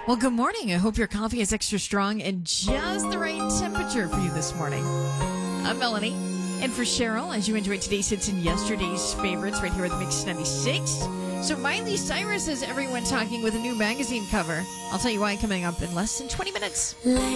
Well, good morning. I hope your coffee is extra strong and just the right temperature for you this morning. I'm Melanie. And for Cheryl, as you enjoy today's hits and yesterday's favorites right here at the Mix 96. So Miley Cyrus has everyone talking with a new magazine cover. I'll tell you why coming up in less than 20 minutes.